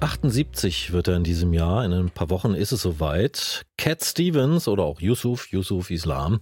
78 wird er in diesem Jahr. In ein paar Wochen ist es soweit. Cat Stevens oder auch Yusuf Islam.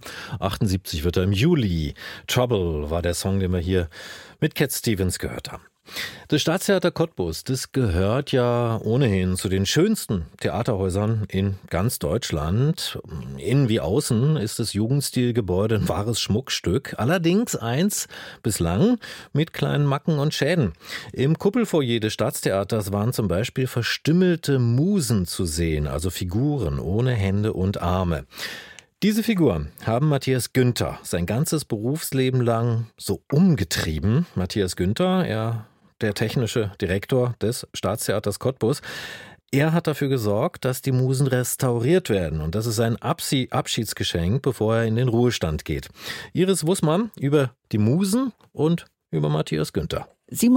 78 wird er im Juli. Trouble war der Song, den wir hier mit Cat Stevens gehört haben. Das Staatstheater Cottbus, das gehört ja ohnehin zu den schönsten Theaterhäusern in ganz Deutschland. Innen wie außen ist das Jugendstilgebäude ein wahres Schmuckstück. Allerdings eins bislang mit kleinen Macken und Schäden. Im Kuppelfoyer des Staatstheaters waren zum Beispiel verstümmelte Musen zu sehen, also Figuren ohne Hände und Arme. Diese Figuren haben Matthias Günther sein ganzes Berufsleben lang so umgetrieben. Matthias Günther, der technische Direktor des Staatstheaters Cottbus. Er hat dafür gesorgt, dass die Musen restauriert werden. Und das ist sein Abschiedsgeschenk, bevor er in den Ruhestand geht. Iris Wussmann über die Musen und über Matthias Günther.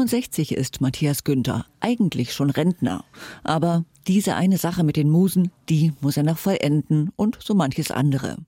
67 ist Matthias Günther, eigentlich schon Rentner. Aber diese eine Sache mit den Musen, die muss er noch vollenden und so manches andere.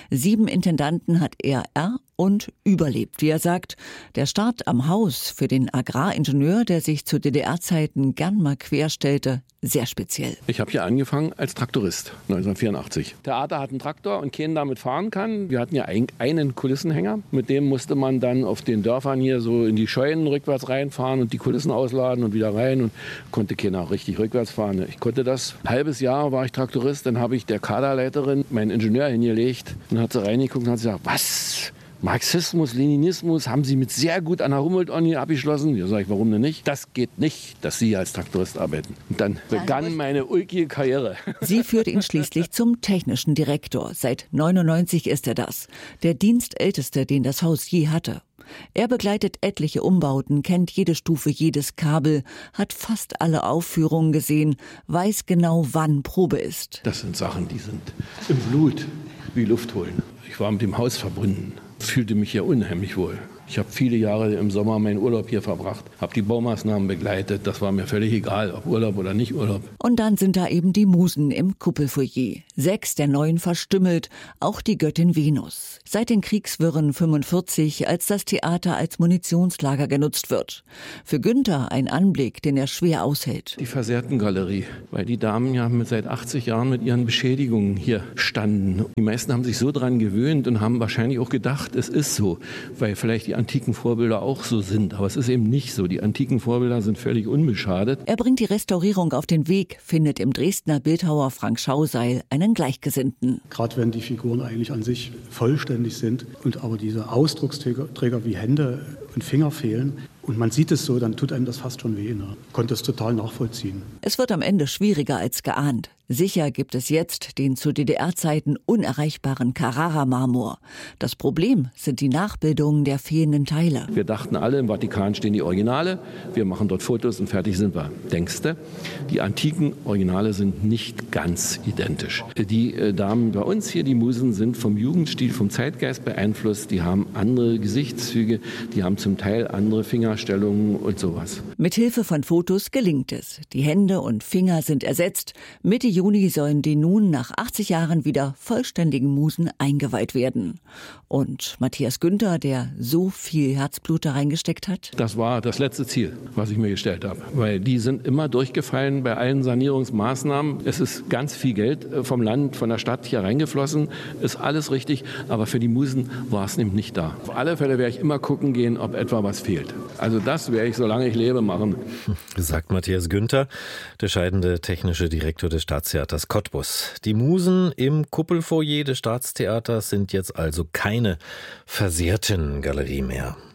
7 Intendanten hat er und überlebt, wie er sagt. Der Start am Haus für den Agraringenieur, der sich zu DDR-Zeiten gern mal querstellte, sehr speziell. Ich habe hier angefangen als Traktorist 1984. Theater hat einen Traktor und keinen damit fahren kann. Wir hatten ja einen Kulissenhänger. Mit dem musste man dann auf den Dörfern hier so in die Scheunen rückwärts reinfahren und die Kulissen ausladen und wieder rein und konnte keiner auch richtig rückwärts fahren. Ich konnte das. Ein halbes Jahr war ich Traktorist, dann habe ich der Kaderleiterin meinen Ingenieur hingelegt und hat sie reingeguckt und hat gesagt, was? Marxismus, Leninismus haben Sie mit sehr gut an der Humboldt-Uni abgeschlossen. Ja, sage ich, warum denn nicht? Das geht nicht, dass Sie als Traktorist arbeiten. Und dann begann meine ulkige Karriere. Sie führt ihn schließlich zum technischen Direktor. Seit 99 ist er das. Der Dienstälteste, den das Haus je hatte. Er begleitet etliche Umbauten, kennt jede Stufe, jedes Kabel, hat fast alle Aufführungen gesehen, weiß genau, wann Probe ist. Das sind Sachen, die sind im Blut wie Luft holen. Ich war mit dem Haus verbunden, fühlte mich hier unheimlich wohl. Ich habe viele Jahre im Sommer meinen Urlaub hier verbracht, habe die Baumaßnahmen begleitet. Das war mir völlig egal, ob Urlaub oder nicht Urlaub. Und dann sind da eben die Musen im Kuppelfoyer. 6 der 9 verstümmelt, auch die Göttin Venus. Seit den Kriegswirren 45, als das Theater als Munitionslager genutzt wird. Für Günther ein Anblick, den er schwer aushält. Die Versehrtengalerie, weil die Damen ja seit 80 Jahren mit ihren Beschädigungen hier standen. Die meisten haben sich so dran gewöhnt und haben wahrscheinlich auch gedacht, es ist so, weil vielleicht die antiken Vorbilder auch so sind. Aber es ist eben nicht so. Die antiken Vorbilder sind völlig unbeschadet. Er bringt die Restaurierung auf den Weg, findet im Dresdner Bildhauer Frank Schauseil einen Gleichgesinnten. Gerade wenn die Figuren eigentlich an sich vollständig sind und aber diese Ausdrucksträger wie Hände und Finger fehlen, und man sieht es so, dann tut einem das fast schon weh. Ne? Konnte es total nachvollziehen. Es wird am Ende schwieriger als geahnt. Sicher gibt es jetzt den zu DDR-Zeiten unerreichbaren Carrara-Marmor. Das Problem sind die Nachbildungen der fehlenden Teile. Wir dachten alle, im Vatikan stehen die Originale. Wir machen dort Fotos und fertig sind wir. Denkste, die antiken Originale sind nicht ganz identisch. Die Damen bei uns hier, die Musen, sind vom Jugendstil, vom Zeitgeist beeinflusst. Die haben andere Gesichtszüge, die haben zum Teil andere Fingerstellungen und sowas. Mithilfe von Fotos gelingt es. Die Hände und Finger sind ersetzt. Mitte Juni sollen die nun nach 80 Jahren wieder vollständigen Musen eingeweiht werden. Und Matthias Günther, der so viel Herzblut da reingesteckt hat? Das war das letzte Ziel, was ich mir gestellt habe. Weil die sind immer durchgefallen bei allen Sanierungsmaßnahmen. Es ist ganz viel Geld vom Land, von der Stadt hier reingeflossen. Ist alles richtig, aber für die Musen war es nämlich nicht da. Auf alle Fälle werde ich immer gucken gehen, ob etwa was fehlt. Also das werde ich, solange ich lebe, machen. Sagt Matthias Günther, der scheidende technische Direktor des Staatstheaters Cottbus. Die Musen im Kuppelfoyer des Staatstheaters sind jetzt also keine versehrten Galerie mehr.